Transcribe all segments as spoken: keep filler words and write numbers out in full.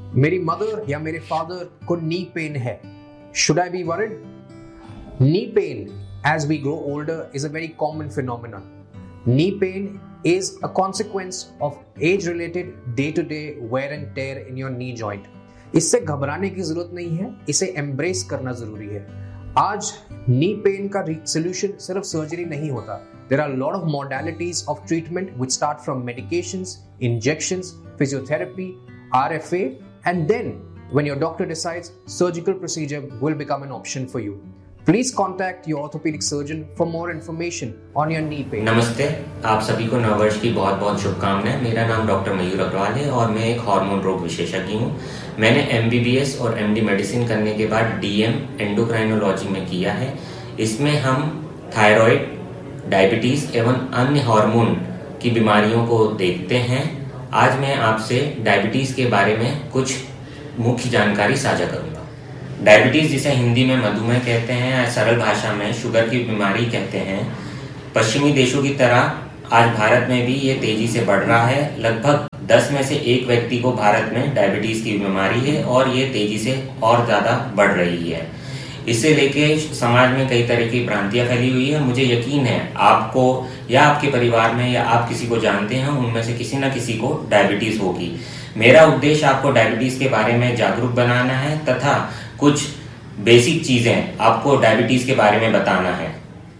मेरी मदर या मेरे फादर को नी पेन है, should I be worried? Knee pain as we grow older is a very common phenomenon. Knee pain is a consequence of age-related day-to-day wear and tear in your knee joint. इससे घबराने की जरूरत नहीं है, इसे embrace करना जरूरी है। आज नी पेन का सोल्यूशन सिर्फ सर्जरी नहीं होता। There are a lot of modalities of treatment which start from medications, injections, physiotherapy, R F A, and then when your doctor decides, surgical procedure will become an option for you. Please contact your orthopedic surgeon for more information on your knee pain. नमस्ते, आप सभी को नववर्ष की बहुत बहुत शुभकामनाएं। मेरा नाम डॉक्टर मयूर अग्रवाल है और मैं एक हार्मोन रोग विशेषज्ञ हूँ। मैंने एम बी बी एस और एम डी मेडिसिन करने के बाद डी एम एंडोक्राइनोलॉजी में किया है। इसमें हम थायराइड, डायबिटीज एवं अन्य हार्मोन की बीमारियों को देखते हैं। आज मैं आपसे डायबिटीज के बारे में कुछ मुख्य जानकारी साझा करूंगा। डायबिटीज जिसे हिंदी में मधुमेह कहते हैं या सरल भाषा में शुगर की बीमारी कहते हैं, पश्चिमी देशों की तरह आज भारत में भी ये तेजी से बढ़ रहा है। लगभग दस में से एक व्यक्ति को भारत में डायबिटीज की बीमारी है और ये तेजी से और ज़्यादा बढ़ रही है। इससे लेके समाज में कई तरह की भ्रांतियां फैली हुई है। मुझे यकीन है आपको या आपके परिवार में या आप किसी को जानते हैं उनमें से किसी न किसी को डायबिटीज होगी। मेरा उद्देश्य आपको डायबिटीज के बारे में जागरूक बनाना है तथा कुछ बेसिक चीजें आपको डायबिटीज के बारे में बताना है।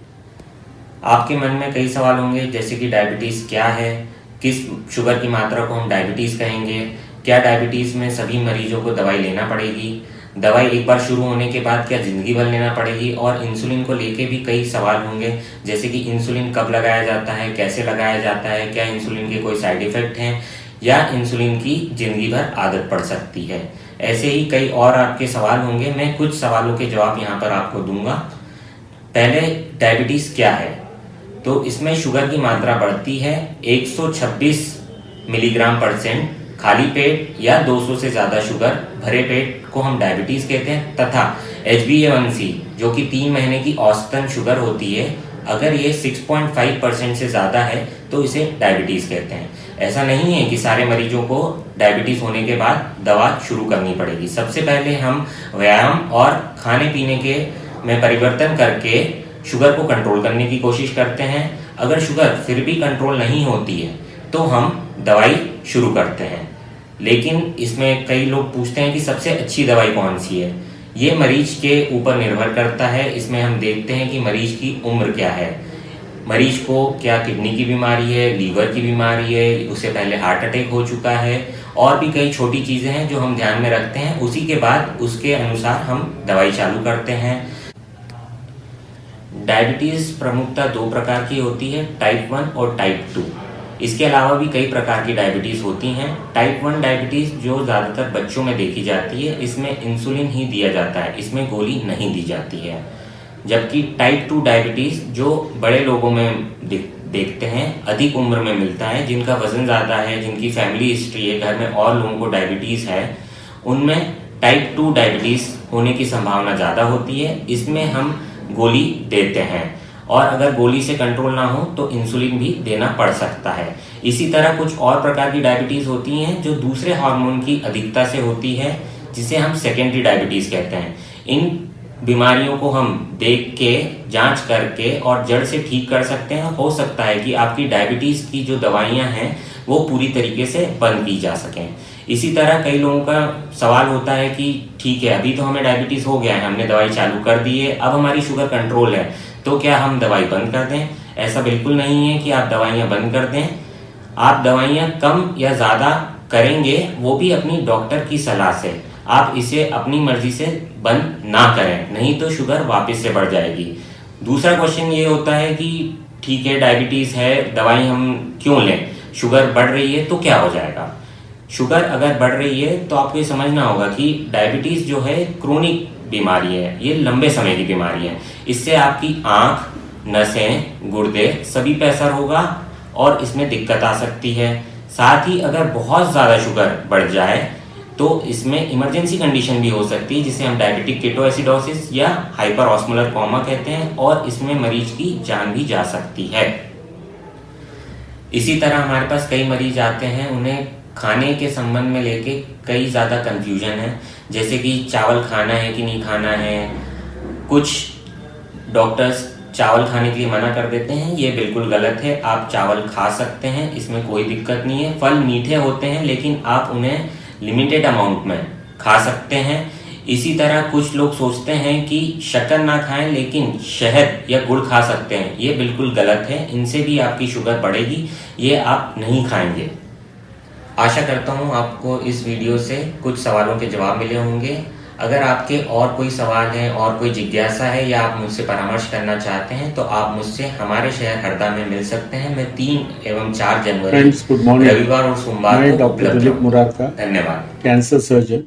आपके मन में कई सवाल होंगे, जैसे कि डायबिटीज क्या है, किस शुगर की मात्रा को हम डायबिटीज कहेंगे, क्या डायबिटीज में सभी मरीजों को दवाई लेना पड़ेगी, दवाई एक बार शुरू होने के बाद क्या जिंदगी भर लेना पड़ेगी, और इंसुलिन को लेके भी कई सवाल होंगे, जैसे कि इंसुलिन कब लगाया जाता है, कैसे लगाया जाता है, क्या इंसुलिन के कोई साइड इफेक्ट हैं या इंसुलिन की जिंदगी भर आदत पड़ सकती है। ऐसे ही कई और आपके सवाल होंगे। मैं कुछ सवालों के जवाब यहाँ पर आपको दूंगा। पहले, डायबिटीज क्या है? तो इसमें शुगर की मात्रा बढ़ती है एक सौ छब्बीस मिलीग्राम परसेंट खाली पेट या दो सौ से ज्यादा शुगर भरे पेट को हम डायबिटीज कहते हैं, तथा एच बी ए वन सी जो कि तीन महीने की औसतन शुगर होती है, अगर ये छह पॉइंट पाँच परसेंट से ज्यादा है तो इसे डायबिटीज कहते हैं। ऐसा नहीं है कि सारे मरीजों को डायबिटीज होने के बाद दवा शुरू करनी पड़ेगी। सबसे पहले हम व्यायाम और खाने पीने के में परिवर्तन करके शुगर को कंट्रोल करने की कोशिश करते हैं। अगर शुगर फिर भी कंट्रोल नहीं होती है तो हम दवाई शुरू करते हैं। लेकिन इसमें कई लोग पूछते हैं कि सबसे अच्छी दवाई कौन सी है। ये मरीज के ऊपर निर्भर करता है। इसमें हम देखते हैं कि मरीज की उम्र क्या है, मरीज को क्या किडनी की बीमारी है, लीवर की बीमारी है, उससे पहले हार्ट अटैक हो चुका है, और भी कई छोटी चीजें हैं जो हम ध्यान में रखते हैं। उसी के बाद उसके अनुसार हम दवाई चालू करते हैं। डायबिटीज प्रमुखतः दो प्रकार की होती है, टाइप वन और टाइप टू। इसके अलावा भी कई प्रकार की डायबिटीज होती हैं। टाइप वन डायबिटीज जो ज्यादातर बच्चों में देखी जाती है, इसमें इंसुलिन ही दिया जाता है, इसमें गोली नहीं दी जाती है। जबकि टाइप टू डायबिटीज जो बड़े लोगों में देखते हैं, अधिक उम्र में मिलता है, जिनका वजन ज्यादा है, जिनकी फैमिली हिस्ट्री है, घर में और लोगों को डायबिटीज है, उनमें टाइप टू डायबिटीज होने की संभावना ज्यादा होती है। इसमें हम गोली देते हैं और अगर गोली से कंट्रोल ना हो तो इंसुलिन भी देना पड़ सकता है। इसी तरह कुछ और प्रकार की डायबिटीज होती हैं जो दूसरे हार्मोन की अधिकता से होती है, जिसे हम सेकेंडरी डायबिटीज कहते हैं। इन बीमारियों को हम देख के, जांच करके और जड़ से ठीक कर सकते हैं। हो सकता है कि आपकी डायबिटीज की जो दवाइयां हैं वो पूरी तरीके से बंद की जा सकें। इसी तरह कई लोगों का सवाल होता है कि ठीक है, अभी तो हमें डायबिटीज हो गया है, हमने दवाई चालू कर दी है, अब हमारी शुगर कंट्रोल है, तो क्या हम दवाई बंद कर दें? ऐसा बिल्कुल नहीं है कि आप दवाइयां बंद कर दें। आप दवाइयां कम या ज्यादा करेंगे, वो भी अपनी डॉक्टर की सलाह से। आप इसे अपनी मर्जी से बंद ना करें, नहीं तो शुगर वापस से बढ़ जाएगी। दूसरा क्वेश्चन ये होता है कि ठीक है, डायबिटीज है, दवाई हम क्यों लें? शुगर बढ़ रही है तो क्या हो जाएगा? शुगर अगर बढ़ रही है तो आपको ये समझना होगा कि डायबिटीज जो है क्रोनिक बीमारी है, ये लंबे समय की बीमारी है। इससे आपकी आंख, नसें, गुर्दे सभी पे असर होगा और इसमें दिक्कत आ सकती है। साथ ही अगर बहुत ज्यादा शुगर बढ़ जाए तो इसमें इमरजेंसी कंडीशन भी हो सकती है, जिसे हम डायबिटिक केटोएसिडोसिस या हाइपर ऑस्मोलर कोमा कहते हैं, और इसमें मरीज की जान भी जा सकती है। इसी तरह हमारे पास कई मरीज आते हैं, उन्हें खाने के संबंध में लेके कई ज़्यादा कन्फ्यूजन है, जैसे कि चावल खाना है कि नहीं खाना है। कुछ डॉक्टर्स चावल खाने के लिए मना कर देते हैं, ये बिल्कुल गलत है। आप चावल खा सकते हैं, इसमें कोई दिक्कत नहीं है। फल मीठे होते हैं लेकिन आप उन्हें लिमिटेड अमाउंट में खा सकते हैं। इसी तरह कुछ लोग सोचते हैं कि शक्कर ना खाएं लेकिन शहद या गुड़ खा सकते हैं, ये बिल्कुल गलत है। इनसे भी आपकी शुगर बढ़ेगी, ये आप नहीं खाएंगे। आशा करता हूँ आपको इस वीडियो से कुछ सवालों के जवाब मिले होंगे। अगर आपके और कोई सवाल है और कोई जिज्ञासा है या आप मुझसे परामर्श करना चाहते हैं तो आप मुझसे हमारे शहर हरदा में मिल सकते हैं। मैं तीन एवं चार जनवरी रविवार और सोमवार को उपलब्ध हूँ। धन्यवाद। Cancer surgeon,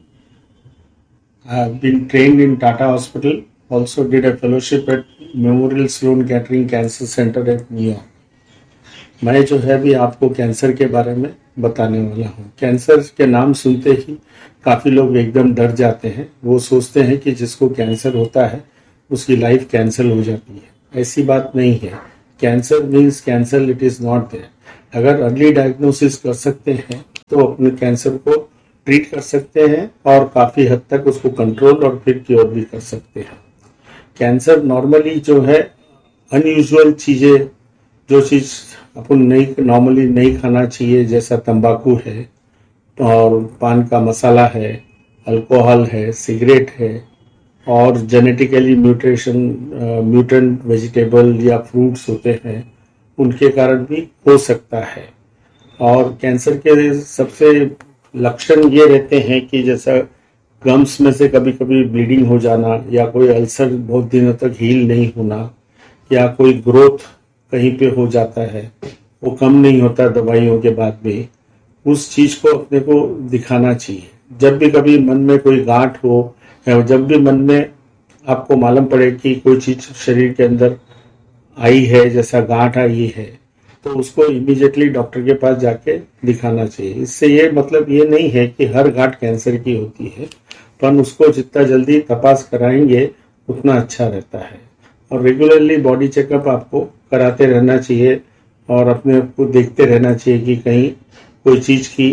I have been trained in Tata Hospital, also did a fellowship at Memorial Sloan Kettering Cancer Center at New York. मैं जो है भी आपको कैंसर के बारे में बताने वाला हूँ। कैंसर के नाम सुनते ही काफ़ी लोग एकदम डर जाते हैं। वो सोचते हैं कि जिसको कैंसर होता है उसकी लाइफ कैंसल हो जाती है। ऐसी बात नहीं है। Cancer means cancer, it is not there. अगर अर्ली डायग्नोसिस कर सकते हैं तो अपने कैंसर को ट्रीट कर सकते हैं और काफ़ी हद तक उसको कंट्रोल और फिर क्योर भी कर सकते हैं। कैंसर नॉर्मली जो है अनयूजुअल चीज़ें, जो चीज़ अपन नहीं नॉर्मली नहीं खाना चाहिए, जैसा तंबाकू है और पान का मसाला है, अल्कोहल है, सिगरेट है और जेनेटिकली म्यूटेशन म्यूटेंट वेजिटेबल या फ्रूट्स होते हैं, उनके कारण भी हो सकता है। और कैंसर के सबसे लक्षण ये रहते हैं कि जैसा गम्स में से कभी कभी ब्लीडिंग हो जाना, या कोई अल्सर बहुत दिनों तक हील नहीं होना, या कोई ग्रोथ कहीं पे हो जाता है, वो कम नहीं होता दवाइयों के बाद भी। उस चीज़ को अपने को दिखाना चाहिए। जब भी कभी मन में कोई गांठ हो या जब भी मन में आपको मालूम पड़े कि कोई चीज़ शरीर के अंदर आई है, जैसा गांठ आई है, तो उसको इमीडिएटली डॉक्टर के पास जाके दिखाना चाहिए। इससे ये मतलब ये नहीं है कि हर गांठ कैंसर की होती है, पर उसको जितना जल्दी तपास कराएंगे उतना अच्छा रहता है। और रेगुलरली बॉडी चेकअप आपको कराते रहना चाहिए और अपने को देखते रहना चाहिए कि कहीं कोई चीज़ की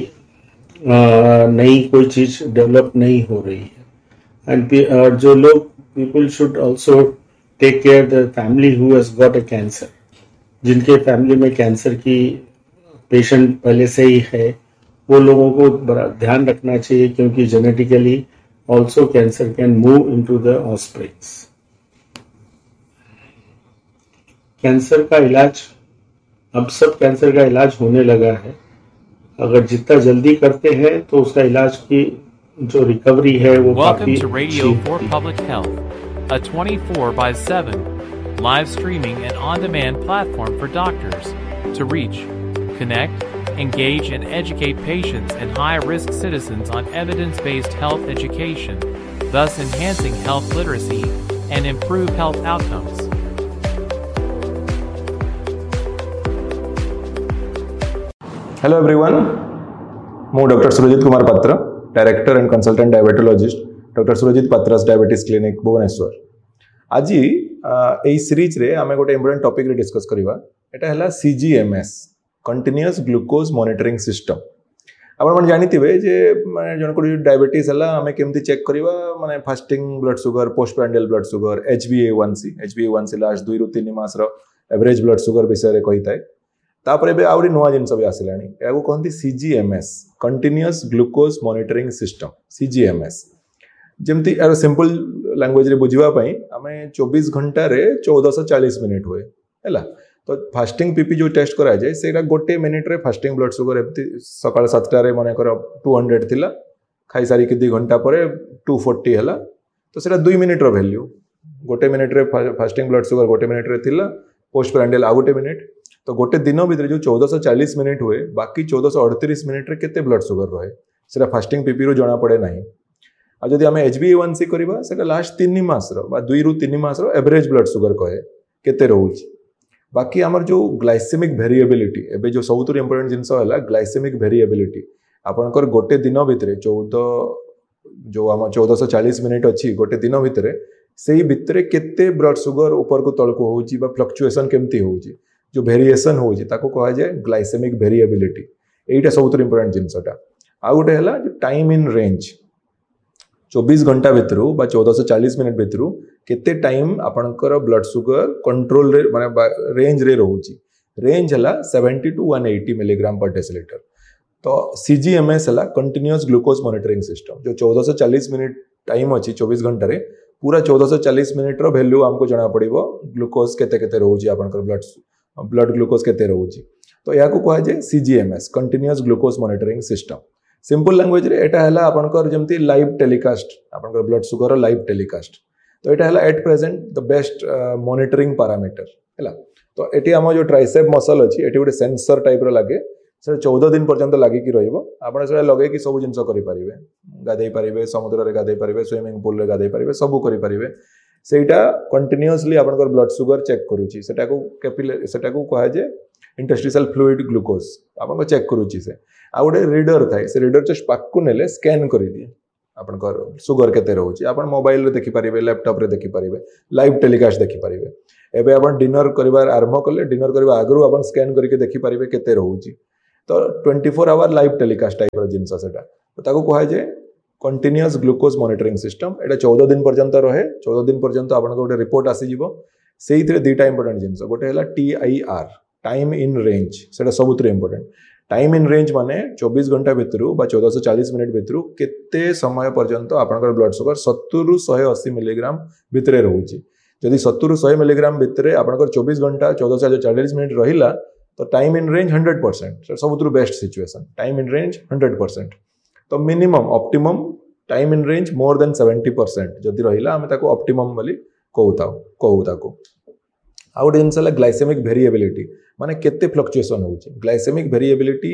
नई कोई चीज़ डेवलप नहीं हो रही है। एंड जो लोग people should also take care the family who has got a cancer. जिनके फैमिली में कैंसर की पेशेंट पहले से ही है, वो लोगों को बड़ा ध्यान रखना चाहिए, क्योंकि genetically also cancer can move into the offsprings. Cancer का इलाज, अब सब कैंसर का इलाज होने लगा है। अगर जितना जल्दी करते हैं तो उसका इलाज की जो रिकवरी है वो काफी Welcome to Radio for Public Health, a twenty-four by seven live streaming and on-demand platform for doctors to reach, connect, engage, and educate patients and high-risk citizens on evidence-based health education, thus enhancing health literacy and improve health outcomes. Hello everyone, ମୁଁ doctor Surjit Kumar पात्र, director and consultant diabetologist doctor Surjit पात्रास diabetes clinic Bhubaneswar. आज यही series रे आम गोटे important topic रे discuss करवा। एटा हला सीजीएमएस, कंटिन्यूअस ग्लूकोज मॉनिटरिंग सिस्टम। आपण मन जानिथिबे जे माने जन को डायबिटीज हला आमे केमती चेक करवा, माने fasting blood sugar, post prandial blood sugar, एचबीए-वन-सी एचबीए-वन-सी last दुई रु तीन मास रो एवरेज ब्लड शुगर विषय रे कहिताय। तापरे बे आउरी नुवा जिनस भी आसिलानी, याको कहंती सीजीएमएस, कंटिन्यूअस ग्लूकोज मॉनिटरिंग सिस्टम, सीजीएमएस। जेमती यार सिंपल लैंग्वेज रे बुझिबा पई आमे चौबीस घंटा रे चौदह सौ चालीस मिनिट हुए हैला। तो फास्टिंग पीपी जो टेस्ट करा जाए सेटा गोटे मिनिट रे फास्टिंग ब्लड शुगर एमती सकाळ सातटा रे माने कर दो सौ थिला, खाई सारी कि दो घंटा परे दो सौ चालीस हैला। तो सेटा दो मिनिट रो वैल्यू, गोटे मिनिट रे फास्टिंग ब्लड शुगर गोटे मिनिट रे थिला, पोस्ट प्रांडियल आ गोटे मिनिट। तो गोटे दिन भितर जो चौदह सौ चालीस मिनिट हुए, बाकी चौदह सौ अड़तीस मिनिट रे केते ब्लड शुगर रहे सेटा फास्टिंग पीपी रो जना पड़े नहीं। आ जदि आमे एचबीए-वन-सी करबा सेटा लास्ट तीन मास रो बा दुई रु तीन मास रो एवरेज ब्लड शुगर कहे केते रहउची। बाकी आमर जो ग्लाइसेमिक वेरिएबिलिटी, एबे जो सबुतु इंपोर्टेंट जिंस होला ग्लाइसेमिक वेरिएबिलिटी। आपनकर गोटे दिन भितर चौदह जो आम चौदह सौ चालीस मिनिट अच्छी गोटे दिन भितर से भितर केते ब्लड शुगर ऊपर को तल को होउची बा फ्लक्चुएशन केमती होउची, जो वेरिएशन होउची ताको कहा जाए ग्लाइसेमिक वेरिएबिलिटी। एटा सबुतु इंपोर्टेंट जिंसटा। आ गोटे है जो टाइम इन रेंज चौबीस घंटा भितर बा चौदह सौ चालीस मिनिट भितर केते टाइम आपणकर ब्लड सुगर कंट्रोल रे माने रेंज रे रहउची रेंज हला seventy two one eighty milligram पर डेसीलिटर। तो सीजीएमएस हला कंटिन्यूअस ग्लूकोज मॉनिटरिंग सिस्टम जो चौदह सौ चालीस मिनिट टाइम अच्छी चौबीस घंटा रे पूरा चौदह सौ चालीस मिनिट रो वैल्यू हमको जना पड़िबो ग्लूकोज केते केते रहउची आपणकर ब्लड ब्लड ग्लूकोज केते रहउची। तो या को कहा जाय सीजीएमएस continuous glucose monitoring system. Simple language रे एटा हला आपणकर जेमती लाइव टेलीकास्ट आपणकर ब्लड सुगर लाइव टेलीकास्ट। तो एटा हला at present the best monitoring parameter हला। तो एटी हम जो ट्राइसेप मसल अछि एटी गोटे सेंसर टाइप रो लागे से चौदह दिन पर्यंत लागिकी रहिबो आपण से लगे सब जिनस करि परिबे गाधै परिबे समुद्र रे गाधै परिबे स्विमिंग पूल रे गाधै परिबे सब करि परिबे सेटा कंटिन्यूअसली आपनकर ब्लड सुगर चेक करूची सेटा को कैपिलरी सेटा को कहा जे इंटरस्टिशियल फ्लूइड ग्लूकोज आपन चेक करूची से आ गोटे रीडर थाए से रीडर जस्ट पाक को नेले स्कैन करि दिए आपनकर सुगर केते रहउची आपण मोबाइल रे देखि परिबे लैपटॉप रे देखि परिबे लाइव टेलीकास्ट देखि परिबे। एबे आपण डिनर करिवार आरंभ कले डिनर करबा आगरु आपण स्कैन करके देखि परिबे केते रहउची। तो twenty four hour live telecast type रो जिनस सेटा तो ताको कहा जे कंटिन्यूअस ग्लूकोज मॉनिटरिंग सिस्टम। एटा चौदह दिन पर्यंत रहे चौदह दिन पर्यंत आपण गोटे रिपोर्ट आसी जिवो सेइथिरे दुटा इंपोर्टेंट जिनस गोटे हला टीआईआर टाइम इन रेंज सेटा सबुतरे इंपोर्टेंट। टाइम इन रेंज माने चौबीस घंटा भितर बा चौदह सौ चालीस मिनिट भितर केते समय पर्यंत आपनकर ब्लड सुगर सत्तर रु एक सौ अस्सी मिलीग्राम भितरे रहउची। जदि सत्तर रु सौ मिलीग्राम भितरे आपनकर चौबीस घंटा चौदह सौ चालीस मिनिट रहिला तो time in range hundred percent सबुतु best situation time in range hundred percent. तो minimum optimum time in range more than seventy percent जदि रहिला हमें ताको ऑप्टिमम बोली कहूता कहू ताको। आ गोटे जिनस है ग्लाइसेमिक वेरिएबिलिटी माने केते फ्लक्चुएशन होउची ग्लाइसेमिक वेरिएबिलिटी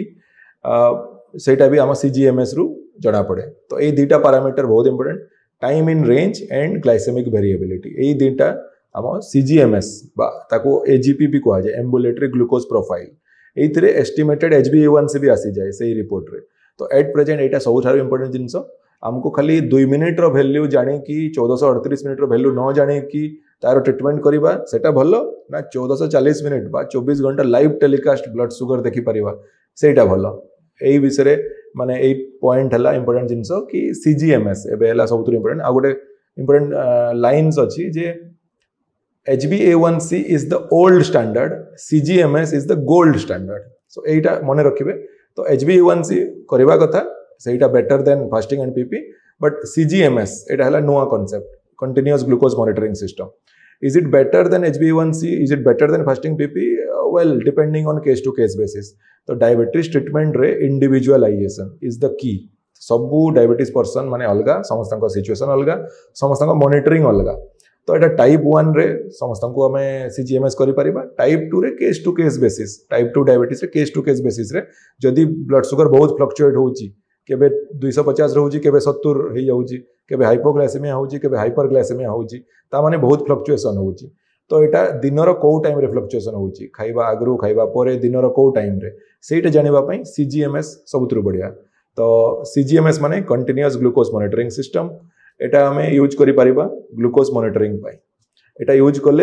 सेटा भी आम सीजीएमएस रु जना पड़े। तो ये दुटा पैरामीटर बहुत important time in range and glycaemic variability ये दुटा आम सीजीएमएस बा ताको एजीपी भी कहा जाए एम्बुलेटरी ग्लूकोज प्रोफाइल एइथिरे एस्टिमेटेड एचबीएवन भी आसी जाए सही रिपोर्ट रे। तो एट प्रेजेंट एटा सबुठारु इंपोर्टेंट जिनस आमको खाली दुई मिनिट रो वैल्यू जाने कि चौदह सौ अड़तीस मिनिट रो वैल्यू न जाने कि तार ट्रिटमेंट करवा सेटा भलो ना चौदह सौ चालीस मिनिट बा चौबीस घंटा लाइव टेलीकास्ट ब्लड सुगर देखि परिवा सेटा भलो। एई विषय माने एई पॉइंट हला इंपोर्टेंट जिनस कि सीजीएमएस एबे हला सबुतु इंपोर्टेंट। आ गोटे इंपोर्टेंट लाइन्स अछि जे H b A one C is the old standard, C G M S is the gold standard. So एटा मने रखिबे। तो H b A one C करबा कथा सेटा better than fasting and PP but C G M S एटा हला नुवा concept continuous glucose monitoring system. Is it better than H b A one C? Is it better than fasting P P? Uh, well, depending on case to case basis. तो diabetes treatment रे individualisation is the key. सबू diabetes person माने अलगा समस्त situation अलगा समस्त monitoring अलगा। तो एटा टाइप वन रे समस्त को हमें सीजीएमएस करि परिबा टाइप टू रे case to case basis type two diabetes रे केस टू केस बेसिस रे जदि ब्लड सुगर बहुत फ्लक्चुएट होउची केबे दो सौ पचास रहउची केबे सत्तर हे जाउची केबे हाइपोग्लाइसेमिया होउची केबे हाइपरग्लाइसेमिया होउची ता माने बहुत फ्लक्चुएशन होउची। तो एटा दिनर को टाइम रे फ्लक्चुएशन होउची खाइबा आगरु खाइबा परे दिनर को टाइम रे सेटा जानिबा पई सीजीएमएस सबुतरु बढ़िया। तो सीजीएमएस माने कंटीन्यूअस ग्लूकोज मॉनिटरिंग सिस्टम एटा हमें यूज करि परिबा ग्लूकोज मॉनिटरिंग पाई। एटा यूज कले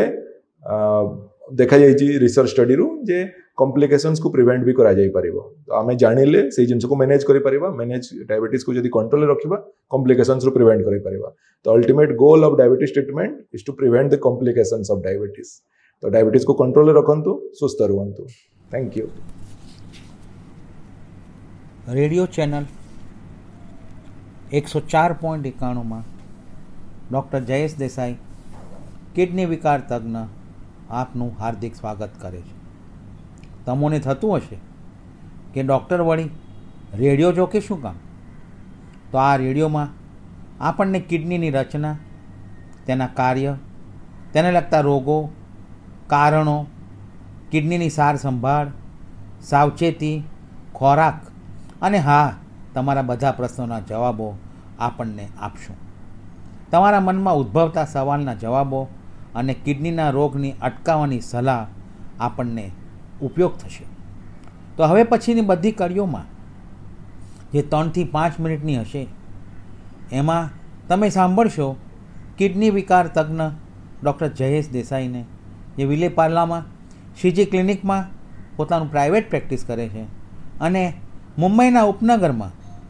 देखा जाइछि रिसर्च स्टडी रु जे कॉम्प्लिकेशंस को प्रिवेंट भी करा जाई परिबो। तो हमें जानिले से जिंस को मैनेज करि परिबा मैनेज डायबिटीज को जदी कंट्रोल रखिबा कॉम्प्लिकेशंस रु प्रिवेंट करि परिबा। तो ultimate goal of diabetes treatment is to prevent the complications of diabetes. तो डायबिटीज को control रखंतु सुस्थ रहंतु। Thank you. Radio channel एक सौ चार पॉइंट एकाणु में डॉक्टर जयेश देसाई किडनी विकार तज्ञ आपનું हार्दिक स्वागत करे छे। तमोने थतुं हशे कि डॉक्टर वળી रेडियो जो के शुं काम। तो आ रेडियो में आपणने किडनी रचना तेना कार्य तेने लगता रोगों कारणों किडनी सार संभाळ सावचेती खोराक अने हाँ तमारा बधा प्रश्नों जवाबों आपणने आपशुं। तमारा मन में उद्भवता सवालना जवाबों अने किडनीना रोगनी अटकाववानी सलाह आपणने उपयोग थशे। तो हवे पछीनी बधी कड़ीओ में जे त्रण थी पांच मिनिटनी हशे एमां तमे सांभळशो किडनी विकार तज्ञ डॉक्टर जयेश देसाई ने जे विलेपार्ला में श्रीजी क्लिनिक में पोतानुं प्राइवेट प्रेक्टिस करे छे अने मुंबईना उपनगर में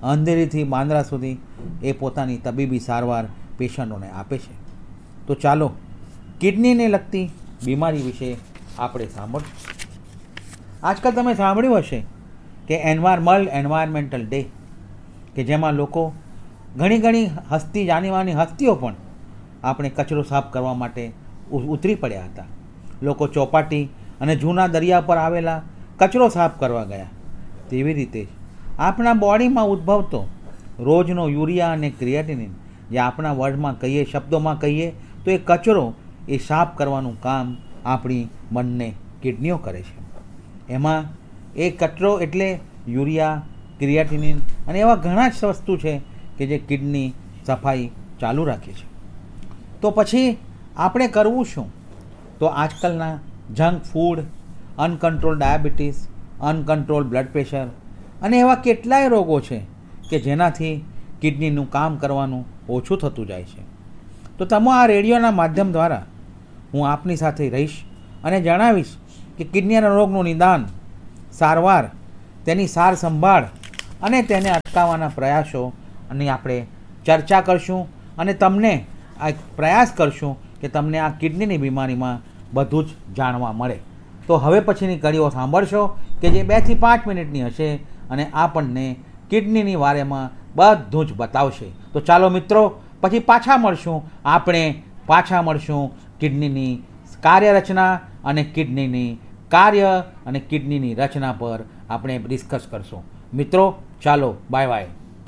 અંધેરીથી માંદરા સુધી એ પોતાની તબીબી સારવાર પેશન્ટોને આપે છે. તો ચાલો કિડનીને લગતી બીમારી વિશે આપણે સાંભળીએ. આજકાલ તમે સાંભળ્યું હશે કે એન્વાયરમલ એન્વાયરમેન્ટલ ડે, કે જેમાં લોકો ઘણી ઘણી હસ્તી જાનીવાની હસ્તીઓ પણ આપણે કચરો સાફ કરવા માટે ઉતરી પડ્યા હતા. લોકો ચોપાટી અને જૂના દરિયા પર આવેલા કચરો સાફ કરવા ગયા. તેવી રીતે જ આપણા બોડીમાં ઉદ્ભવતો રોજનો યુરિયા અને ક્રિએટિનિન, જે આપણા વર્ડમાં કહીએ, શબ્દોમાં કહીએ તો એ કચરો એ સાફ કરવાનું કામ આપણી બંને કિડનીઓ કરે છે. એમાં એ કચરો એટલે યુરિયા, ક્રિએટિનિન અને એવા ઘણા જ વસ્તુ છે કે જે કિડની સફાઈ ચાલુ રાખે છે. તો પછી આપણે કરવું શું? તો આજકાલના junk food, uncontrol diabetes, uncontrol blood pressure અને એવા કેટલાય રોગો છે કે જેનાથી કિડનીનું કામ કરવાનું ઓછું થતું જાય છે. તો તમે આ રેડિયોના માધ્યમ દ્વારા હું આપની સાથે રહીશ અને જણાવીશ કે કિડનીના રોગનું નિદાન, સારવાર, તેની સાર સંભાળ અને તેને અટકાવવાના પ્રયાસોની આપણે ચર્ચા કરશું અને તમને આ પ્રયાસ કરશું કે તમને આ કિડનીની બીમારીમાં બધું જ જાણવા મળે. તો હવે પછીની કડીઓ સાંભળશો કે જે બેથી પાંચ મિનિટની હશે અને આપણને કિડનીની વારેમાં બધું જ બતાવશે. તો ચાલો મિત્રો, પછી પાછા મળશું. આપણે પાછા મળશું કિડનીની કાર્યરચના અને કિડનીની કાર્ય અને કિડનીની રચના પર આપણે ડિસ્કસ કરશું. મિત્રો ચાલો, bye bye.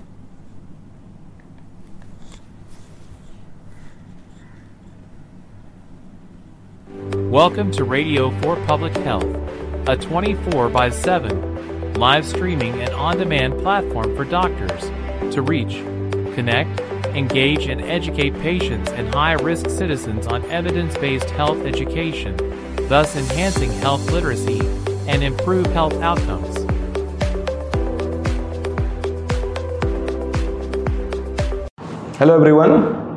Welcome to Radio for Public Health, a twenty-four by seven live streaming and on-demand platform for doctors to reach, connect, engage, and educate patients and high-risk citizens on evidence-based health education, thus enhancing health literacy and improve health outcomes. Hello everyone,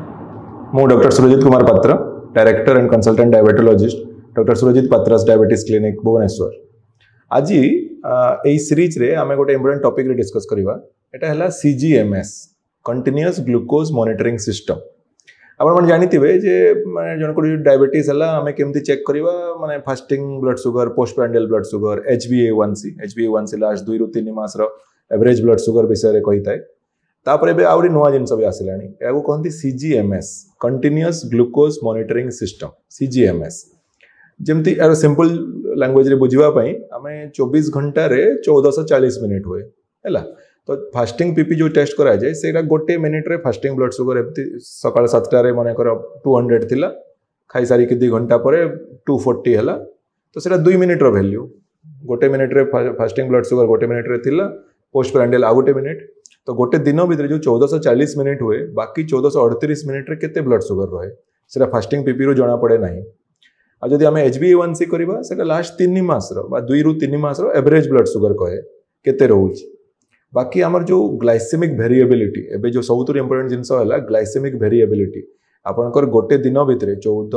હું doctor Surjit Kumar પત્ર, director and consultant diabetologist, doctor Surjit પત્રસ diabetes clinic Bhubaneswar. आज ये series रे आमे गोटे important topic रे discuss करबा. एटा हला सीजीएमएस, कंटीन्यूअस ग्लूकोज मॉनिटरिंग सिस्टम. आपण मन जानिथिबे जे माने जण को डायबिटीज हला आमे केमती चेक करबा, माने fasting blood sugar, postprandial blood sugar, H B ए वन सी, एच बी ए वन सी लास्ट दुई रु तीन मास रो एवरेज ब्लड शुगर विषय रे कहि थाए. तापर एबे आउरी नुवा जिंस भी आसिलानी, एगो कहंती सीजीएमएस, कंटीन्यूअस ग्लूकोज मॉनिटरिंग सिस्टम, सीजीएमएस. जमती यार सिंपल लैंग्वेज रे बुझिबा पई आमे चौबीस घंटा रे चौदह सौ चालीस मिनिट हुए हैला. तो फास्टिंग पीपी जो टेस्ट करा जाए सेटा गोटे मिनिट रे फास्टिंग ब्लड शुगर एमती सकाळ सात टा रे माने कर दो सौ थिला, खाई सारी के दो घंटा परे दो सौ चालीस हैला. तो सेटा दो मिनिट रो वैल्यू, गोटे मिनिट रे फास्टिंग ब्लड शुगर गोटे मिनिट रे थिला, पोस्टप्रांडियल आ गोटे मिनिट. तो गोटे दिन भीतर जो चौदह सौ चालीस मिनिट हुए, बाकी चौदह सौ अड़तीस मिनिट रे केते ब्लड शुगर रहे सेटा फास्टिंग पीपी रो जणा पड़े नाही. आ जदि आमे एच बी ए वन सी करबा सेटा लास्ट तीन मास रो बा दुई रु तीन मास रो एवरेज ब्लड शुगर कहे केते रहउची. बाकी आमर जो ग्लाइसेमिक वेरिएबिलिटी, एबे जो सबुतु इंपोर्टेंट जिंस हला ग्लाइसेमिक वेरिएबिलिटी, आपनकर गोटे दिन भीतर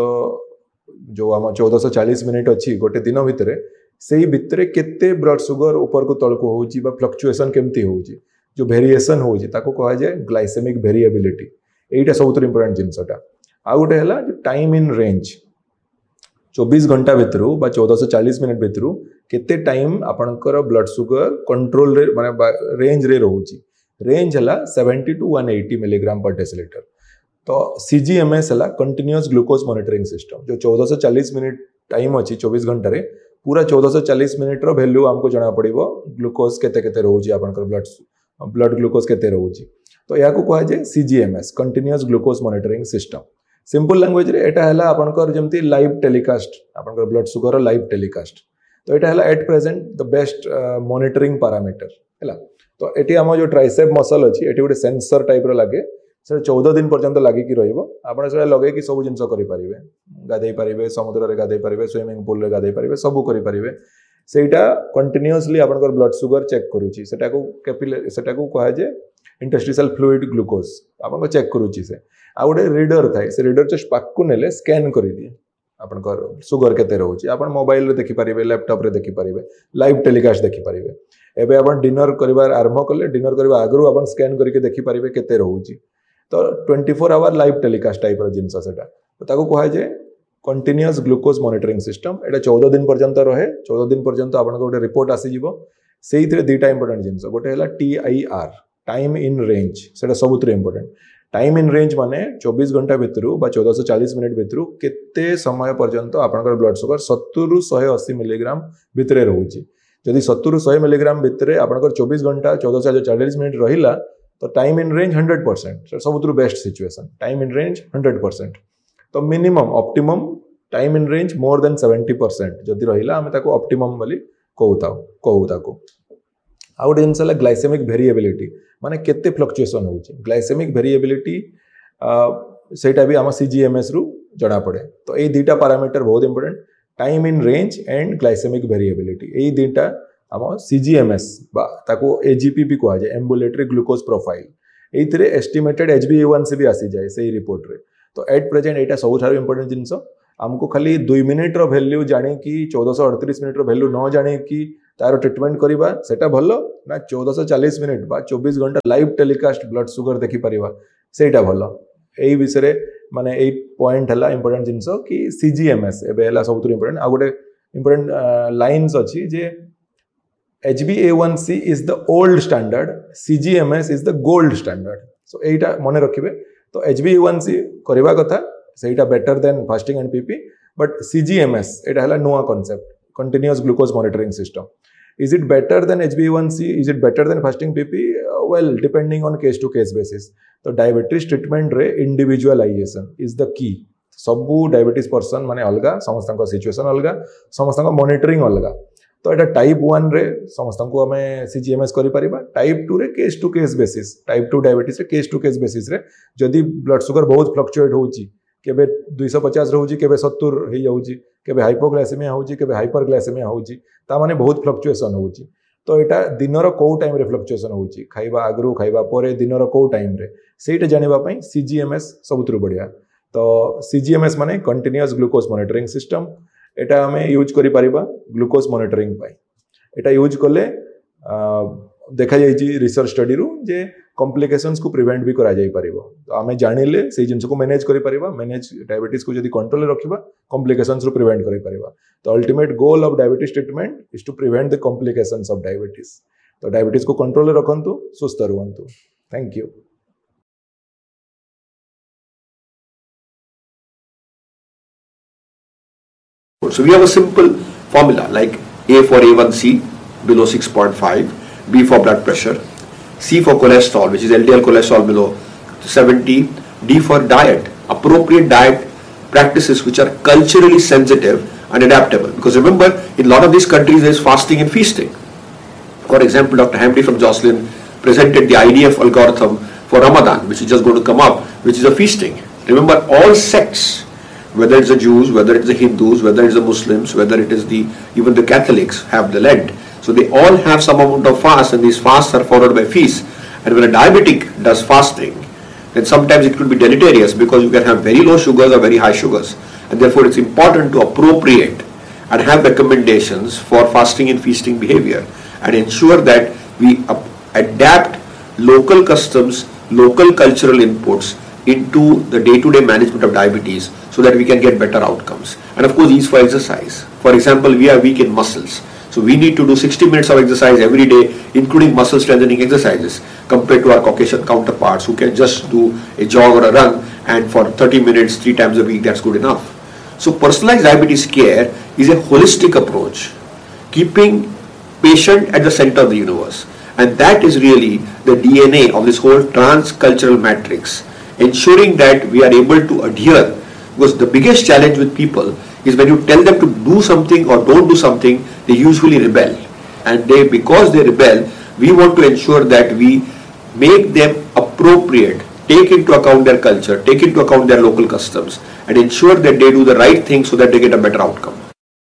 चौदह जो आम चौदह सौ चालीस मिनिट अच्छी गोटे दिन भीतर से भितर केते ब्लड शुगर ऊपर को तल को होउची बा फ्लक्चुएशन केमती होउची, जो वेरिएशन होउची ताको कहा जाए ग्लाइसेमिक वेरिएबिलिटी. एटा सबुतु इंपोर्टेंट जिंसटा. आ गोटे हला टाइम इन रेंज, चौबीस घंटा भितर बा चौदह सौ चालीस मिनिट भितर केते टाइम आपनकर ब्लड शुगर कंट्रोल रे माने रेंज रे रहउची. रेंज हला सत्तर टू एक सौ अस्सी मिलीग्राम पर डेसिलीटर. तो सीजीएमएस हला कंटीन्यूअस ग्लूकोज मॉनिटरिंग सिस्टम, जो चौदह सौ चालीस मिनिट टाइम अच्छी चौबीस घंटा रे पूरा चौदह सौ चालीस मिनिट रो वैल्यू हमको जना पड़िबो ग्लूकोज केते केते रहउची, आपनकर ब्लड ब्लड ग्लूकोज केते रहउची. तो या को कहा जाए सीजीएमएस, continuous glucose monitoring system. Simple language रे एटा हला आपनकर जेमती लाइव टेलीकास्ट, आपनकर ब्लड शुगर लाइव टेलीकास्ट. तो एटा हला at present the best monitoring parameter हैला. तो एटी हम जो ट्राइसेप मसल अछि एटी गोटे सेंसर टाइप रो लागे, से चौदह दिन पर्यंत लागी कि रहिबो. आपण से लगे कि सब जिंस करि परिबे, गाधै परिबे, समुद्र रे गाधै परिबे, स्विमिंग पूल रे गाधै परिबे, सब करि परिबे. सेटा कंटीन्यूअसली आपनकर ब्लड शुगर चेक करूची. सेटा को कैपिलरी, सेटा को कहा जाए इंटरस्टिशियल फ्लूइड ग्लूकोज आपन चेक करूची. से आ गोटे रीडर थाए, से रीडर जस्ट पाकु नेले स्कैन करि दिए आपनकर शुगर केते रहउची. आपन मोबाइल रे देखि परिबे, लैपटॉप रे देखि परिबे, लाइव टेलीकास्ट देखि परिबे. एबे आपण डिनर करिवार आरंभ कले डिनर करबा आगरु आपण स्कैन करके देखि परिबे केते रहउची तो twenty four hour live telecast type रो जिंस सेटा तो ताको कहै जे कंटीन्यूअस ग्लूकोज मॉनिटरिंग सिस्टम एटा चौदह दिन पर्यंत रहे चौदह दिन पर्यंत आपण को रिपोर्ट आसी जीवो सेइथरे दुईटा इंपोर्टेंट जिंस गोटे हला T I R time in range सेटा सबुतरे इंपोर्टेंट टाइम इन रेंज माने चौबीस घंटा भितरु बा चौदह सौ चालीस मिनिट भितरु केते समय पर्यंत आपनकर ब्लड शुगर सत्तर रु एक सौ अस्सी मिलीग्राम भितरे रहउची जदि सत्तर रु एक सौ मिलीग्राम भितरे आपनकर चौबीस घंटा चौदह सौ चालीस मिनिट रहिला तो time in range hundred percent सबुतरु best situation time in range hundred percent तो minimum optimum time in range more than seventy percent जदि रहिला हमें ताको ऑप्टिमम बोली कहूताओ कहू ताको आ गोटे जिनस है ग्लाइसेमिक वेरिएबिलिटी माने केते फ्लक्चुएशन होउची ग्लाइसेमिक वेरिएबिलिटी सेटा भी आम सीजीएमएस रु जणा पड़े तो ये दुईटा पैरामीटर बहुत important time in range and glycaemic variability ये दुईटा आम सीजीएमएस बा ताको एजीपी भी कहा जाए ambulatory glucose profile एइथिरे estimated HB ए वन सी भी आसी जाए सही रिपोर्ट रे तो एट प्रेजेंट एटा सबुठार इंपोर्टेंट जिनस आमको खाली दुई मिनिट रो वैल्यू जाने की चौदह सौ अड़तीस मिनिट रो वैल्यू न जाने की तार ट्रिटमेंट करिबा सेटा भलो ना चौदह सौ चालीस मिनिट बा चौबीस घंटा लाइव टेलीकास्ट ब्लड शुगर देखि परिबा सेटा भलो एई विषय माने एई पॉइंट हला इंपोर्टेंट जिंस कि सीजीएमएस एबे हला सबुतु इंपोर्टेंट आ गोटे इंपोर्टेंट लाइन्स अछि जे H b A one C is the old standard, C G M S is the gold standard. So एटा मने रखिबे तो H b A one C करबा कथा सेटा better than fasting and PP but C G M S एटा हला नुवा concept continuous glucose monitoring system is it better than H b A one C is it better than fasting P P uh, well depending on case to case basis तो diabetes treatment रे individualisation is the key सबु diabetes person माने अलगा समस्तक situation अलगा समस्तक monitoring अलगा तो एटा type one रे समस्त को हमें सीजीएमएस करि परिबा टाइप टू रे case to case basis type two diabetes रे केस टू केस बेसिस रे जदि ब्लड शुगर बहुत फ्लक्चुएट होउची केबे दो सौ पचास रहउची केबे सत्तर हे जाउची केबे हाइपोग्लाइसेमिया होउची केबे हाइपरग्लाइसेमिया होउची ता माने बहुत फ्लक्चुएशन होउची तो एटा दिनर को टाइम रे फ्लक्चुएशन होउची खाइबा आगरु खाइबा परे दिनर को टाइम रे सेटा जानिबा पई सीजीएमएस सबुतरु बढ़िया तो सीजीएमएस माने कंटीन्यूअस ग्लूकोज मॉनिटरिंग सिस्टम एटा हमें यूज करि परिबा ग्लूकोज मॉनिटरिंग पाई एटा यूज कले देखा जाइछि रिसर्च स्टडी रु जे कॉम्प्लिकेशंस को प्रिवेंट भी करा जाई परिबो तो हमें जानिले से जिंस को मैनेज करि परिबा मैनेज डायबिटीज को जदी कंट्रोल रखिबा कॉम्प्लिकेशंस रु प्रिवेंट करि परिबा तो ultimate goal of diabetes treatment is to prevent the complications of diabetes तो डायबिटीज को control रखंतु सुस्थ रहंतु thank you So we have a simple formula like A for A one C below six point five, B for blood pressure, C for cholesterol which is L D L cholesterol below seventy, D for diet, appropriate diet practices which are culturally sensitive and adaptable because remember in a lot of these countries there is fasting and feasting. For example, Doctor Hamdi from Jocelyn presented the I D F algorithm for Ramadan which is just going to come up which is a feasting. Remember all sects whether it's the Jews, whether it's the Hindus, whether it's the Muslims, whether it is the even the Catholics have the Lent. So they all have some amount of fast and these fasts are followed by feasts. And when a diabetic does fasting, then sometimes it could be deleterious because you can have very low sugars or very high sugars. And therefore it's important to appropriate and have recommendations for fasting and feasting behavior and ensure that we adapt local customs, local cultural inputs into the day-to-day management of diabetes so that we can get better outcomes. And of course ease for exercise. For example, we are weak in muscles. So we need to do sixty minutes of exercise every day including muscle strengthening exercises compared to our Caucasian counterparts who can just do a jog or a run and for thirty minutes three times a week that's good enough. So personalized diabetes care is a holistic approach keeping patient at the center of the universe and that is really the D N A of this whole trans-cultural matrix ensuring that we are able to adhere because the biggest challenge with people is when you tell them to do something or don't do something they usually rebel and they because they rebel we want to ensure that we make them appropriate take into account their culture take into account their local customs and ensure that they do the right thing so that they get a better outcome.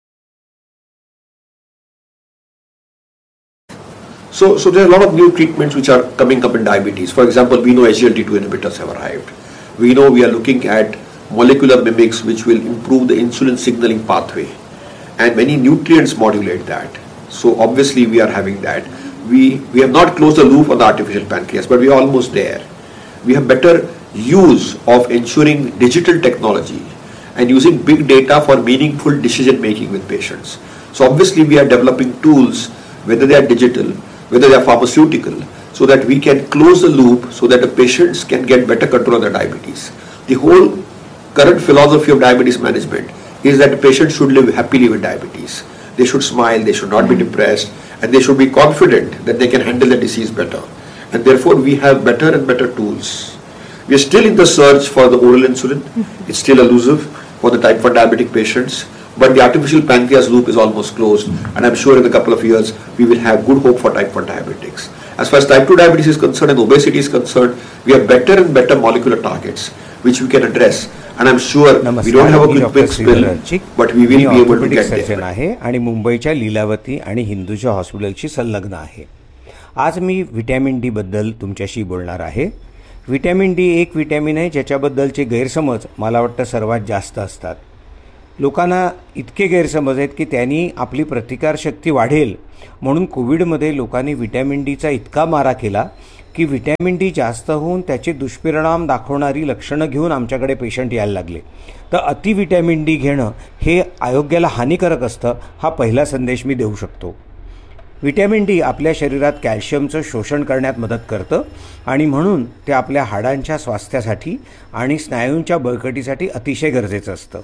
So, so there are a lot of new treatments which are coming up in diabetes. For example, we know S G L T two inhibitors have arrived. We know we are looking at molecular mimics which will improve the insulin signaling pathway and many nutrients modulate that. So obviously we are having that. we, we have not closed the loop on the artificial pancreas, but we are almost there. We have better use of ensuring digital technology and using big data for meaningful decision making with patients. So obviously we are developing tools, whether they are digital, whether they are pharmaceutical, so that we can close the loop so that the patients can get better control of their diabetes. The whole current philosophy of diabetes management is that the patient should live happily with diabetes. They should smile, they should not be depressed, and they should be confident that they can handle the disease better. And therefore we have better and better tools. We are still in the search for the oral insulin. It's still elusive for the type one diabetic patients, but the artificial pancreas loop is almost closed, and I'm sure in a couple of years we will have good hope for type one diabetics. As far as type two diabetes is concerned and obesity is concerned, we have better and better molecular targets which we can address, and I'm sure we don't have a quick fix pill, but we will be able to get there. आहे आणि मुंबईच्या लीलावती आणि हिंदूजा हॉस्पिटलशी संलग्न आहे. आज मी vitamin D बद्दल तुमच्याशी बोलणार आहे. विटॅमिन डी एक विटॅमिन आहे ज्याच्याबद्दलचे गैरसमज मला वाटतं सर्वात जास्त असतात. लोकांना इतके गैरसमज आहेत की त्यांनी आपली प्रतिकारशक्ती वाढेल म्हणून कोविडमध्ये लोकांनी विटॅमिन डीचा इतका मारा केला की विटॅमिन डी जास्त होऊन त्याचे दुष्परिणाम दाखवणारी लक्षणं घेऊन आमच्याकडे पेशंट यायला लागले. तर अति विटॅमिन डी घेणं हे आरोग्याला हानिकारक असतं, हा पहिला संदेश मी देऊ शकतो. विटॅमिन डी आपल्या शरीरात कॅल्शियमचं शोषण करण्यात मदत करतं आणि म्हणून ते आपल्या हाडांच्या स्वास्थ्यासाठी आणि स्नायूंच्या बळकटीसाठी अतिशय गरजेचं असतं.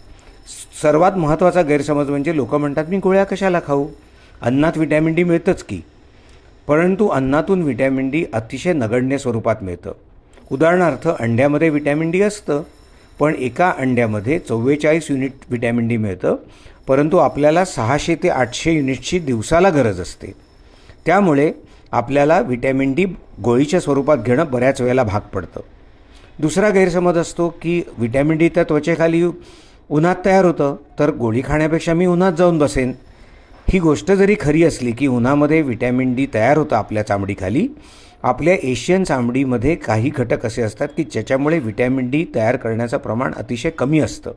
सर्वात महत्त्वाचा गैरसमज म्हणजे लोक म्हणतात मी गोळ्या कशाला खाऊ, अन्नात विटॅमिन डी मिळतंच की. परंतु अन्नातून विटॅमिन डी अतिशय नगण्य स्वरूपात मिळतं. उदाहरणार्थ अंड्यामध्ये विटॅमिन डी असतं, पण एका अंड्यामध्ये चव्वेचाळीस युनिट विटॅमिन डी मिळतं, परंतु आपल्याला सहाशे ते आठशे युनिटची दिवसाला गरज असते. त्यामुळे आपल्याला विटॅमिन डी गोळीच्या स्वरूपात घेणं बऱ्याच वेळेला भाग पडतं. दुसरा गैरसमज असतो की विटॅमिन डी त्या त्वचेखाली उन्हात तयार होतं, तर गोळी खाण्यापेक्षा मी उन्हात जाऊन बसेन. ही गोष्ट जरी खरी असली की उन्हामध्ये विटॅमिन डी तयार होतं आपल्या चामडीखाली, आपल्या एशियन चामडीमध्ये काही घटक असे असतात की ज्याच्यामुळे विटॅमिन डी तयार करण्याचं प्रमाण अतिशय कमी असतं.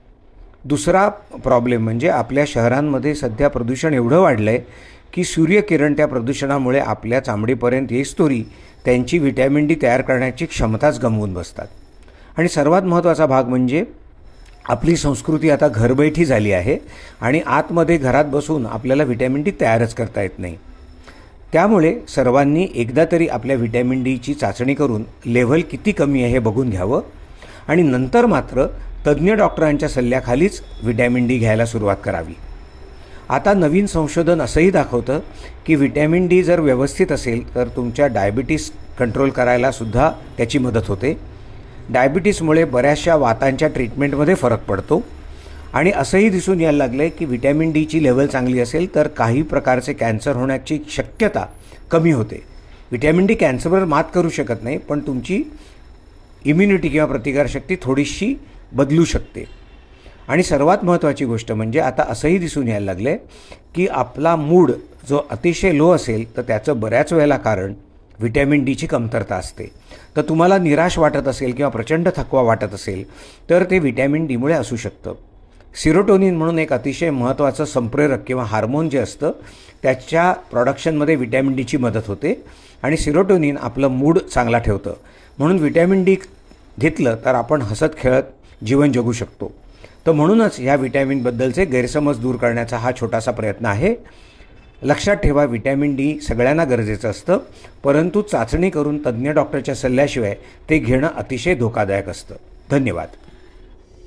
दुसरा प्रॉब्लेम म्हणजे आपल्या शहरांमध्ये सध्या प्रदूषण एवढं वाढलं आहे की सूर्यकिरण त्या प्रदूषणामुळे आपल्या चामडीपर्यंत येईस्तोरी त्यांची विटॅमिन डी तयार करण्याची क्षमताच गमावून बसतात. आणि सर्वात महत्त्वाचा भाग म्हणजे आपली संस्कृती आता घरबैठी झाली आहे आणि आतमध्ये घरात बसून आपल्याला विटॅमिन डी तयारच करता येत नाही. त्यामुळे सर्वांनी एकदा तरी आपल्या विटॅमिन डीची चाचणी करून लेव्हल किती कमी आहे हे बघून घ्यावं आणि नंतर मात्र तज्ज्ञ डॉक्टरांच्या सल्ल्याखालीच विटॅमिन डी घ्यायला सुरुवात करावी. आता नवीन संशोधन असंही दाखवतं की विटॅमिन डी जर व्यवस्थित असेल तर तुमच्या डायबिटीस कंट्रोल करायलासुद्धा त्याची मदत होते. डायबिटीसमुळे बऱ्याचशा वातांच्या ट्रीटमेंटमध्ये फरक पडतो आणि असंही दिसून यायला लागलं आहे की विटॅमिन डीची लेवल चांगली असेल तर काही प्रकारचे कॅन्सर होण्याची शक्यता कमी होते. विटॅमिन डी कॅन्सरवर मात करू शकत नाही, पण तुमची इम्युनिटी किंवा प्रतिकारशक्ती थोडीशी बदलू शकते. आणि सर्वात महत्त्वाची गोष्ट म्हणजे आता असंही दिसून यायला लागलं आहे की आपला मूड जो अतिशय लो असेल तर त्याचं बऱ्याच वेळेला कारण विटॅमिन डीची कमतरता असते. तर तुम्हाला निराश वाटत असेल किंवा प्रचंड थकवा वाटत असेल तर ते विटॅमिन डीमुळे असू शकतं. सिरोटोनिन म्हणून एक अतिशय महत्त्वाचं संप्रेरक किंवा हार्मोन जे असतं त्याच्या प्रोडक्शनमध्ये विटॅमिन डीची मदत होते आणि सिरोटोनिन आपलं मूड चांगला ठेवतं. म्हणून विटॅमिन डी घेतलं तर आपण हसत खेळत जीवन जगू शकतो. तर म्हणूनच ह्या विटॅमिनबद्दलचे गैरसमज दूर करण्याचा हा छोटासा प्रयत्न आहे. लक्षात ठेवा, विटॅमिन डी सगळ्यांना गरजेचं असतं, परंतु चाचणी करून तज्ज्ञ डॉक्टरच्या सल्ल्याशिवाय ते घेणं अतिशय धोकादायक असतं. धन्यवाद.